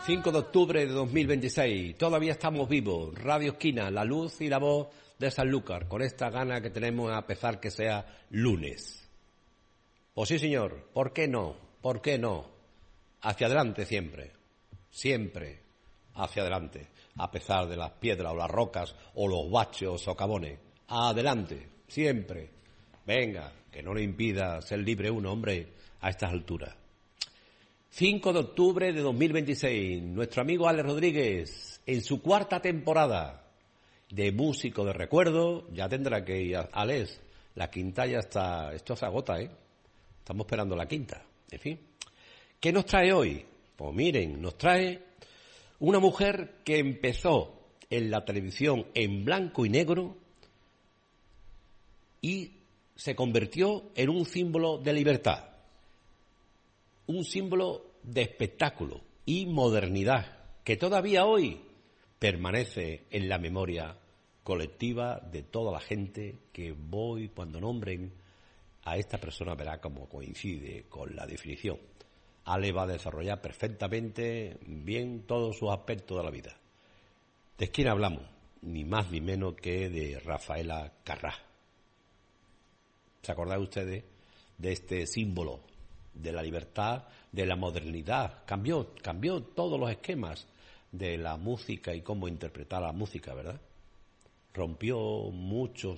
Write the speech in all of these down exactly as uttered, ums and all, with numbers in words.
cinco de octubre de dos mil veintiséis, todavía estamos vivos, Radio Esquina, la luz y la voz de Sanlúcar, con esta gana que tenemos a pesar que sea lunes. Pues sí, señor, ¿por qué no? ¿Por qué no? Hacia adelante siempre, siempre hacia adelante, a pesar de las piedras o las rocas o los baches o socavones. Adelante, siempre. Venga, que no le impida ser libre uno, hombre, a estas alturas. cinco de octubre de dos mil veintiséis, nuestro amigo Alex Rodríguez, en su cuarta temporada de Músico de Recuerdo, ya tendrá que ir, Alex, la quinta ya está, esto se agota, ¿eh? Estamos esperando la quinta, en fin. ¿Qué nos trae hoy? Pues miren, nos trae una mujer que empezó en la televisión en blanco y negro y se convirtió en un símbolo de libertad. Un símbolo de espectáculo y modernidad que todavía hoy permanece en la memoria colectiva de toda la gente que voy cuando nombren a esta persona verá cómo coincide con la definición. Ale va a desarrollar perfectamente bien todos sus aspectos de la vida. ¿De quién hablamos? Ni más ni menos que de Rafaela Carrà. ¿Se acordáis ustedes de este símbolo de la libertad, de la modernidad? Cambió, cambió todos los esquemas de la música y cómo interpretar la música, ¿verdad? Rompió muchos,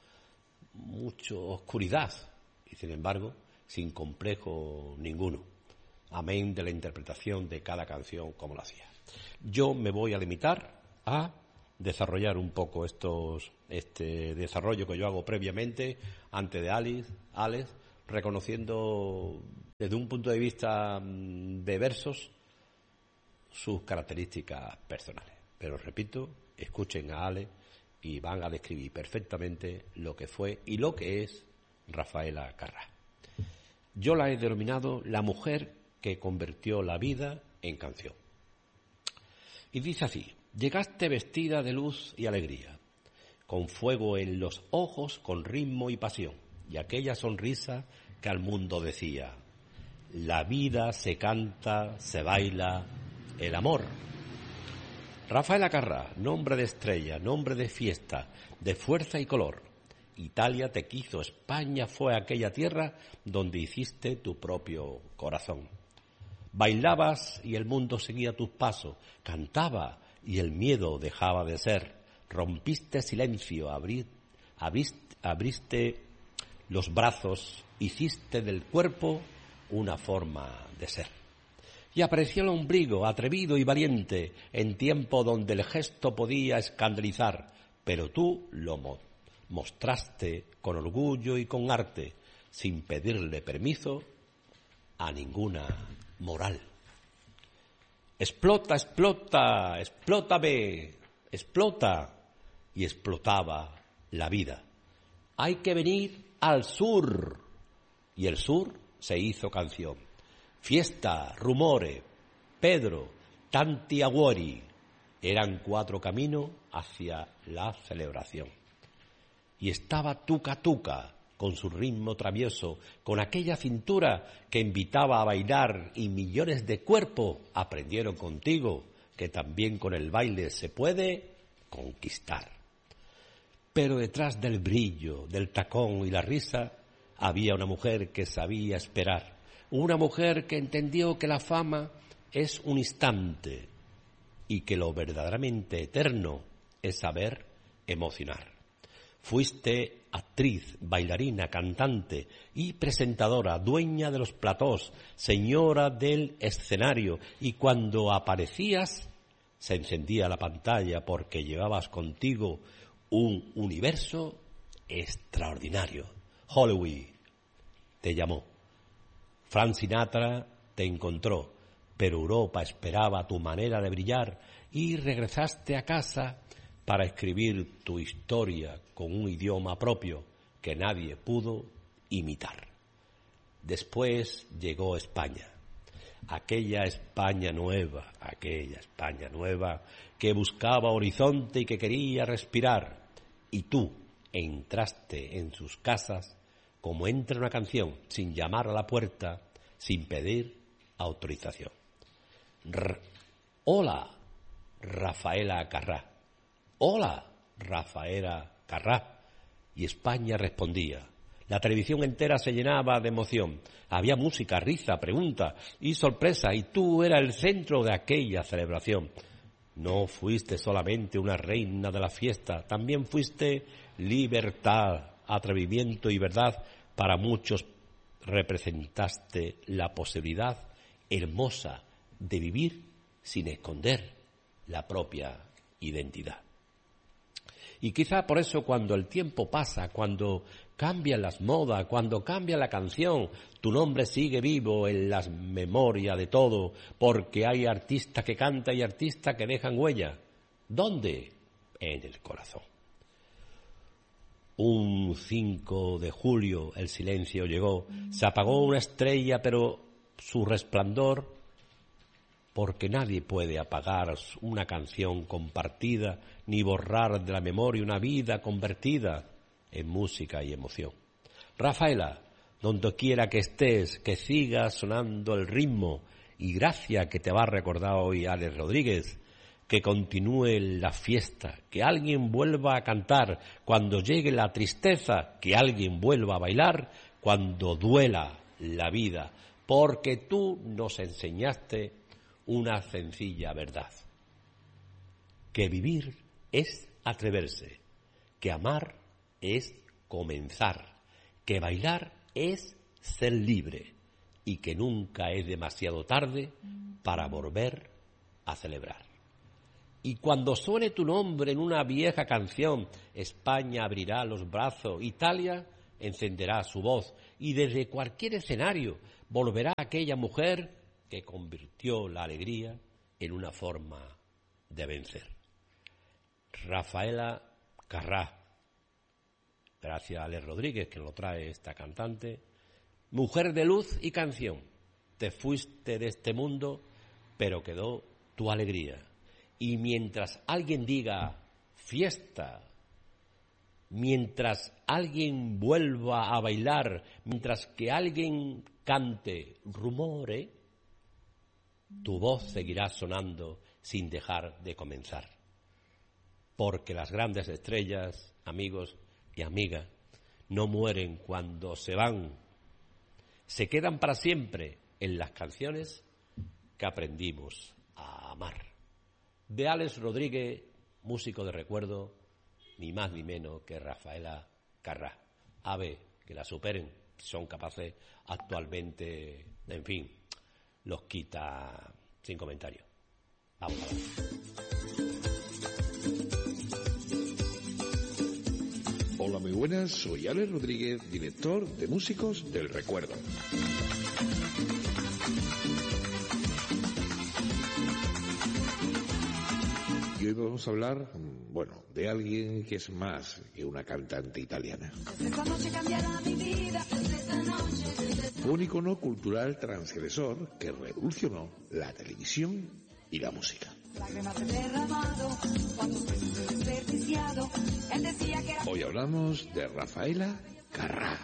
mucha oscuridad y, sin embargo, sin complejo ninguno. Amén de la interpretación de cada canción como la hacía. Yo me voy a limitar a desarrollar un poco estos, este desarrollo que yo hago previamente, antes de Alice, Alex, reconociendo desde un punto de vista de versos sus características personales. Pero repito, escuchen a Ale y van a describir perfectamente lo que fue y lo que es Rafaela Carrà. Yo la he denominado la mujer que convirtió la vida en canción. Y dice así: llegaste vestida de luz y alegría, con fuego en los ojos, con ritmo y pasión, y aquella sonrisa que al mundo decía: la vida se canta, se baila, el amor. Rafaela Carrà, nombre de estrella, nombre de fiesta, de fuerza y color. Italia te quiso, España fue aquella tierra donde hiciste tu propio corazón. Bailabas y el mundo seguía tus pasos, cantaba y el miedo dejaba de ser. Rompiste silencio, abrí, abriste, abriste los brazos, hiciste del cuerpo una forma de ser. Y apareció el ombligo, atrevido y valiente, en tiempo donde el gesto podía escandalizar, pero tú lo mo- mostraste con orgullo y con arte, sin pedirle permiso a ninguna moral. Explota, explota, explótame, explota, y explotaba la vida. Hay que venir al sur, y el sur se hizo canción. Fiesta, rumore, Pedro, tanti auguri, eran cuatro caminos hacia la celebración. Y estaba Tuca Tuca, con su ritmo travieso, con aquella cintura que invitaba a bailar, y millones de cuerpos aprendieron contigo que también con el baile se puede conquistar. Pero detrás del brillo, del tacón y la risa, había una mujer que sabía esperar, una mujer que entendió que la fama es un instante y que lo verdaderamente eterno es saber emocionar. Fuiste actriz, bailarina, cantante y presentadora, dueña de los platós, señora del escenario, y cuando aparecías se encendía la pantalla porque llevabas contigo un universo extraordinario. Hollywood te llamó, Frank Sinatra te encontró, pero Europa esperaba tu manera de brillar y regresaste a casa para escribir tu historia con un idioma propio que nadie pudo imitar. Después llegó España, aquella España nueva, aquella España nueva que buscaba horizonte y que quería respirar, y tú entraste en sus casas como entra una canción, sin llamar a la puerta, sin pedir autorización. R- Hola, Rafaela Carrá. Hola, Rafaela Carrá. Y España respondía. La televisión entera se llenaba de emoción. Había música, risa, pregunta y sorpresa, y tú eras el centro de aquella celebración. No fuiste solamente una reina de la fiesta, también fuiste libertad, atrevimiento y verdad. Para muchos representaste la posibilidad hermosa de vivir sin esconder la propia identidad. Y quizá por eso cuando el tiempo pasa, cuando cambian las modas, cuando cambia la canción, tu nombre sigue vivo en las memorias de todo, porque hay artistas que cantan y artistas que dejan huella. ¿Dónde? En el corazón. Un cinco de julio el silencio llegó, se apagó una estrella, pero su resplandor, porque nadie puede apagar una canción compartida, ni borrar de la memoria una vida convertida en música y emoción. Rafaela, donde quiera que estés, que siga sonando el ritmo, y gracias que te va a recordar hoy Alex Rodríguez, que continúe la fiesta, que alguien vuelva a cantar cuando llegue la tristeza, que alguien vuelva a bailar cuando duela la vida, porque tú nos enseñaste una sencilla verdad, que vivir es atreverse, que amar es comenzar, que bailar es ser libre y que nunca es demasiado tarde para volver a celebrar. Y cuando suene tu nombre en una vieja canción, España abrirá los brazos, Italia encenderá su voz y desde cualquier escenario volverá aquella mujer que convirtió la alegría en una forma de vencer. Rafaela Carrá, gracias a Alex Rodríguez que lo trae esta cantante, mujer de luz y canción, te fuiste de este mundo, pero quedó tu alegría. Y mientras alguien diga fiesta, mientras alguien vuelva a bailar, mientras que alguien cante rumore, tu voz seguirá sonando sin dejar de comenzar. Porque las grandes estrellas, amigos y amigas, no mueren cuando se van. Se quedan para siempre en las canciones que aprendimos a amar. De Alex Rodríguez, músico de recuerdo, ni más ni menos que Rafaela Carrá. Ave, que la superen, son capaces actualmente, en fin, los quita sin comentario. Vamos a ver. Hola, muy buenas, soy Alex Rodríguez, director de Músicos del Recuerdo. Y hoy vamos a hablar, bueno, de alguien que es más que una cantante italiana. Fue un icono cultural transgresor que revolucionó la televisión y la música. Hoy hablamos de Rafaela Carrá.